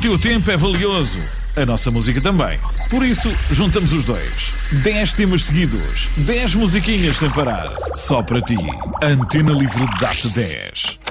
teu tempo é valioso. A nossa música também. Por isso, juntamos os dois. 10 temas seguidos. 10 musiquinhas sem parar. Só para ti. Antena Livre dá-te 10.